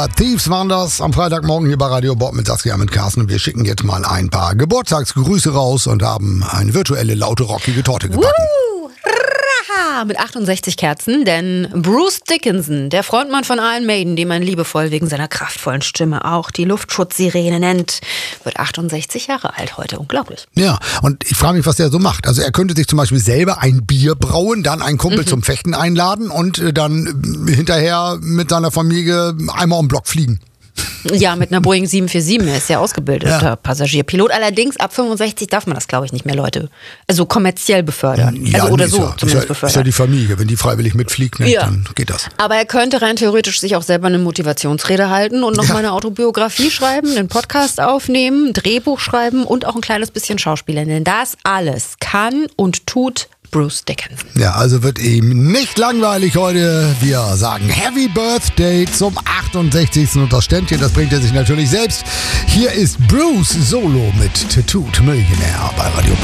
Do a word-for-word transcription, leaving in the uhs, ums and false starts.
Thieves waren das am Freitagmorgen hier bei Radio Bob mit Saskia, mit Carsten. Wir schicken jetzt mal ein paar Geburtstagsgrüße raus und haben eine virtuelle, laute, rockige Torte gebacken. Woo! Raha! Mit achtundsechzig Kerzen, denn Bruce Dickinson, der Frontmann von Iron Maiden, den man liebevoll wegen seiner kraftvollen Stimme auch die Luftschutzsirene nennt, wird achtundsechzig Jahre alt heute. Unglaublich. Ja, und ich frage mich, was der so macht. Also er könnte sich zum Beispiel selber ein Bier brauen, dann einen Kumpel mhm. zum Fechten einladen und dann hinterher mit seiner Familie einmal um den Block fliegen. Ja, mit einer Boeing sieben vier sieben. Er ist ja ausgebildeter Ja. Passagierpilot. Allerdings ab fünfundsechzig darf man das, glaube ich, nicht mehr, Leute. Also kommerziell befördern. Ja, also oder ist so ja, zumindest ist ja, befördern. ist ja die Familie. Wenn die freiwillig mitfliegt, ne, Ja. dann geht das. Aber er könnte rein theoretisch sich auch selber eine Motivationsrede halten und noch Ja. mal eine Autobiografie schreiben, einen Podcast aufnehmen, ein Drehbuch schreiben und auch ein kleines bisschen Schauspieler. Denn das alles kann und tut Bruce Dickinson. Ja, also wird ihm nicht langweilig heute. Wir sagen Happy Birthday zum achtundsechzigsten Und das Ständchen, das bringt er sich natürlich selbst. Hier ist Bruce Solo mit Tattooed Millionär bei Radio